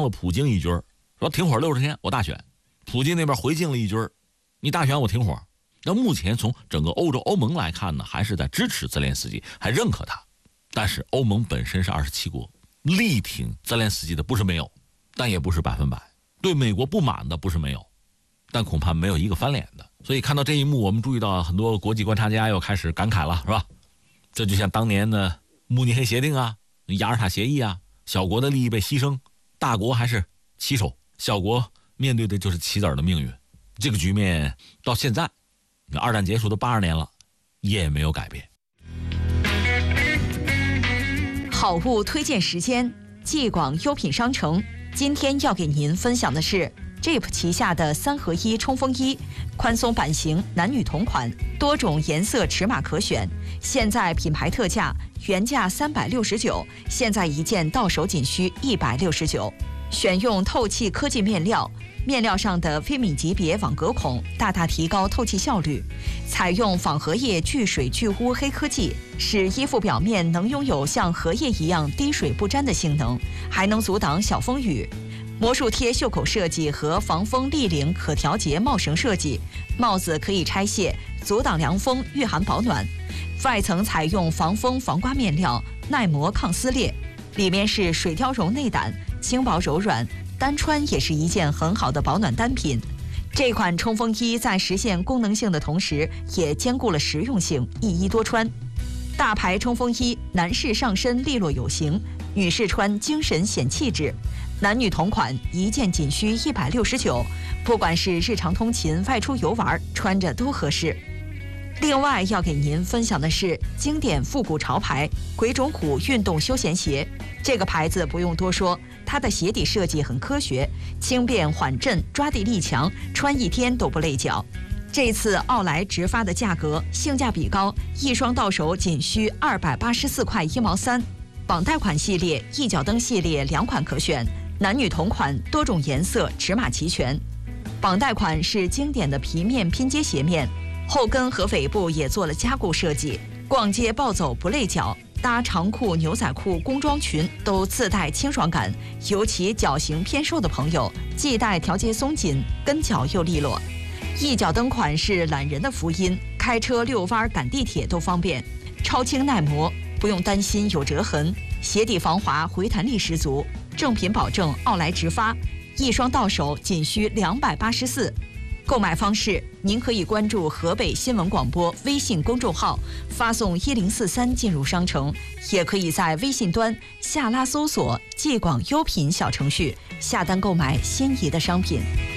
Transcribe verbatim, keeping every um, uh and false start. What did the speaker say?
了普京一军，说停火六十天我大选，普京那边回敬了一军，你大选我停火。那目前从整个欧洲欧盟来看呢，还是在支持泽连斯基，还认可他。但是欧盟本身是二十七国，力挺泽连斯基的不是没有，但也不是百分百。对美国不满的不是没有，但恐怕没有一个翻脸的。所以看到这一幕，我们注意到很多国际观察家又开始感慨了，是吧？这就像当年的慕尼黑协定啊、雅尔塔协议啊，小国的利益被牺牲，大国还是旗手，小国面对的就是棋子的命运。这个局面到现在，二战结束都八十年了，也没有改变。 好物推荐时间，继广优品商城今天要给您分享的是 Jeep 旗下的三合一冲锋衣，宽松版型，男女同款，多种颜色尺码可选。现在品牌特价，原价三百六十九，现在一件到手仅需一百六十九。选用透气科技面料，面料上的微米级别网格孔大大提高透气效率，采用仿荷叶聚水聚污黑科技，使衣服表面能拥有像荷叶一样滴水不沾的性能，还能阻挡小风雨。魔术贴袖口设计和防风立领可调节帽绳设计，帽子可以拆卸，阻挡凉风，御寒保暖。外层采用防风防刮面料，耐磨抗撕裂，里面是水貂绒内胆，轻薄柔软，单穿也是一件很好的保暖单品。这款冲锋衣在实现功能性的同时，也兼顾了实用性，一衣多穿。大牌冲锋衣，男士上身利落有型，女士穿精神显气质。男女同款，一件仅需一百六十九，不管是日常通勤、外出游玩，穿着都合适。另外要给您分享的是经典复古潮牌鬼冢虎运动休闲鞋。这个牌子不用多说，它的鞋底设计很科学，轻便缓震，抓地力强，穿一天都不累脚。这次奥莱直发的价格性价比高，一双到手仅需二百八十四块一毛三。绑带款系列、一脚蹬系列两款可选，男女同款，多种颜色，尺码齐全。绑带款是经典的皮面拼接鞋面，后跟和尾部也做了加固设计，逛街暴走不累脚，搭长裤、牛仔裤、工装裙都自带清爽感，尤其脚型偏瘦的朋友，系带调节松紧，跟脚又利落。一脚蹬款是懒人的福音，开车、遛弯、赶地铁都方便，超轻耐磨，不用担心有折痕，鞋底防滑，回弹力十足，正品保证，奥莱直发，一双到手仅需两百八十四。购买方式，您可以关注河北新闻广播微信公众号，发送一零四三进入商城，也可以在微信端下拉搜索“继广优品”小程序，下单购买心仪的商品。